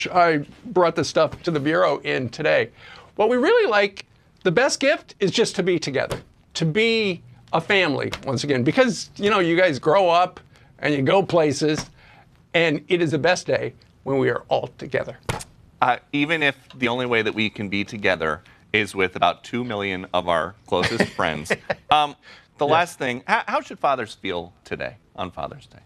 I brought this stuff to the Bureau in today. What we really like, the best gift is just to be together, to be a family once again, because, you know, you guys grow up and you go places, and it is the best day when we are all together. Even if the only way that we can be together is with about 2 million of our closest friends. Last thing, how should fathers feel today on Father's Day?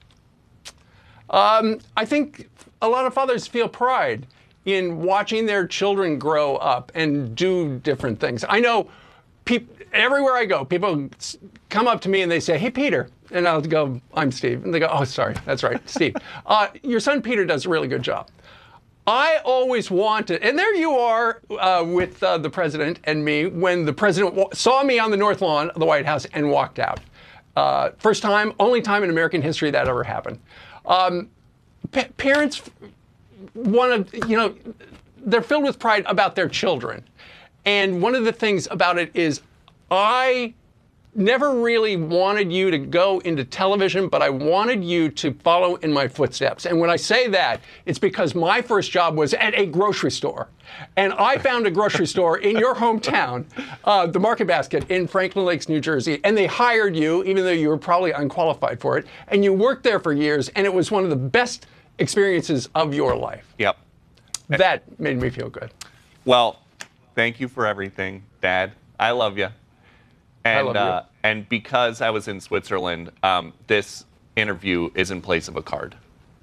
I think a lot of fathers feel pride in watching their children grow up and do different things. I know everywhere I go, people come up to me and they say, "Hey, Peter," and I'll go, "I'm Steve." And they go, "Oh, sorry, that's right, Steve. Your son Peter does a really good job." I always wanted, and there you are with the president and me, when the president saw me on the North Lawn of the White House and walked out. First time, only time in American history that ever happened. Parents want to, you know, they're filled with pride about their children. And one of the things about it is I never really wanted you to go into television, but I wanted you to follow in my footsteps. And when I say that, it's because my first job was at a grocery store. And I found a grocery store in your hometown, the Market Basket in Franklin Lakes, New Jersey. And they hired you, even though you were probably unqualified for it. And you worked there for years, and it was one of the best experiences of your life. Yep. That made me feel good. Well, thank you for everything, Dad. I love you. And, I love you. And because I was in Switzerland, this interview is in place of a card.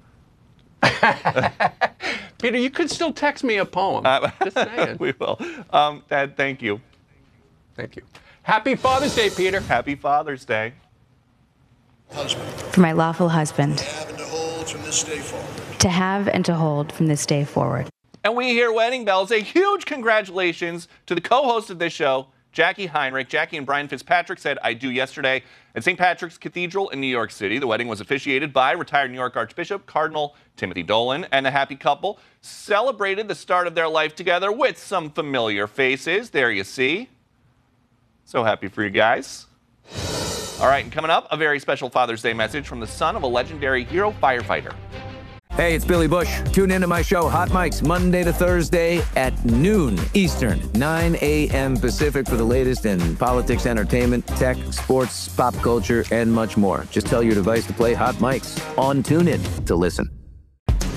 Peter, you could still text me a poem. Just saying. We will. Dad, thank you. Thank you. Happy Father's Day, Peter. Happy Father's Day. Husband. For my lawful husband. To have and to hold from this day forward. To have and to hold from this day forward. And we hear wedding bells. A huge congratulations to the co-host of this show, Jackie Heinrich. Jackie and Brian Fitzpatrick said, "I do" yesterday at St. Patrick's Cathedral in New York City. The wedding was officiated by retired New York Archbishop Cardinal Timothy Dolan, and the happy couple celebrated the start of their life together with some familiar faces. There you see. So happy for you guys. All right, and coming up, a very special Father's Day message from the son of a legendary hero firefighter. Hey, it's Billy Bush. Tune into my show, Hot Mics, Monday to Thursday at noon Eastern, 9 a.m. Pacific for the latest in politics, entertainment, tech, sports, pop culture, and much more. Just tell your device to play Hot Mics on TuneIn to listen.